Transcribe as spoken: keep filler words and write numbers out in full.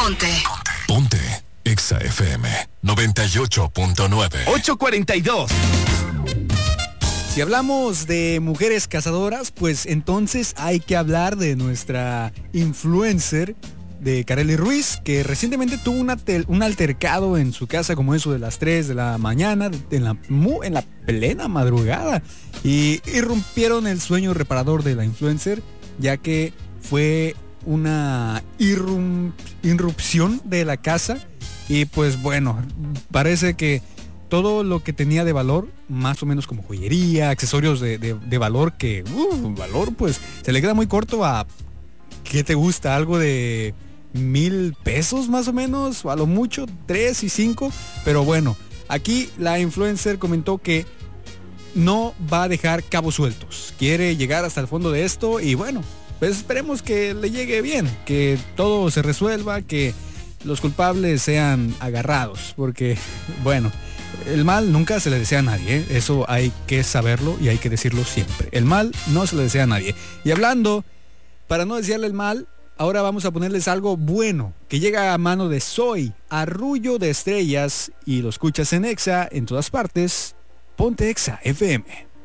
Ponte. Ponte. Exa F M noventa y ocho punto nueve. ocho cuarenta y dos. Si hablamos de mujeres cazadoras, pues entonces hay que hablar de nuestra influencer de Karely Ruiz, que recientemente tuvo una tel, un altercado en su casa como eso de las tres de la mañana, en la, en la plena madrugada, y irrumpieron el sueño reparador de la influencer, ya que fue una irrum, irrupción de la casa, y pues bueno, parece que todo lo que tenía de valor, más o menos como joyería, accesorios de, de, de valor, que, uh, valor, pues, se le queda muy corto a, ¿qué te gusta? Algo de mil pesos más o menos, o a lo mucho, tres y cinco, pero bueno, aquí la influencer comentó que no va a dejar cabos sueltos, quiere llegar hasta el fondo de esto, y bueno, pues esperemos que le llegue bien, que todo se resuelva, que los culpables sean agarrados, porque, bueno, el mal nunca se le desea a nadie, ¿eh? Eso hay que saberlo y hay que decirlo siempre. El mal no se le desea a nadie. Y hablando, para no desearle el mal, ahora vamos a ponerles algo bueno, que llega a mano de Zoe, Arrullo de Estrellas, y lo escuchas en Exa, en todas partes. Ponte Exa F M.